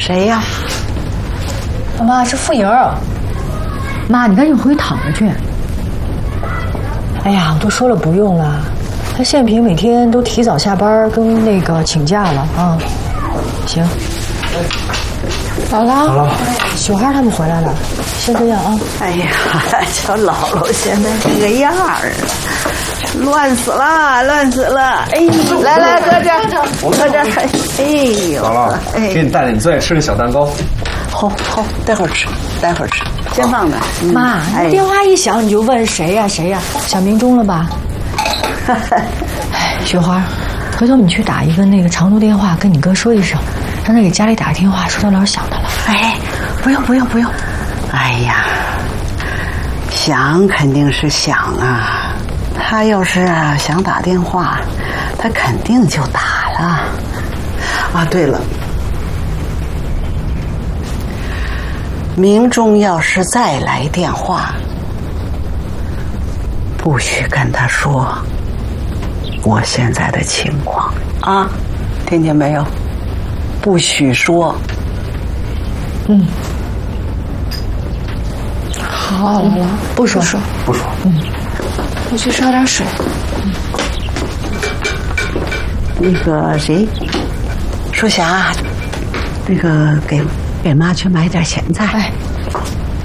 谁呀？ 妈，是傅莹儿。妈，你赶紧回去躺着去。哎呀，我都说了不用了。他宪平每天都提早下班，跟那个请假了啊。行。姥姥，雪花他们回来了，先这样啊。 哎呀，瞧姥姥现在这个样儿，乱死了，乱死了！哎，来，搁这儿，搁这儿。哎呦， 姥姥，给你带了你最爱吃的小蛋糕。 好，待会儿吃，先放那。 妈，电话一响你就问谁呀？想明中了吧？哎，雪花，回头你去打一个那个长途电话，跟你哥说一声，让他给家里打个电话，说他老想他了。 哎，不用。哎呀，想肯定是想啊，他要是想打电话，他肯定就打了。啊，对了，明中要是再来电话，不许跟他说我现在的情况啊，听见没有？不许说。 好，姥姥，不说。 我去烧点水。 那个谁，淑霞，那个给妈去买点咸菜。 哎。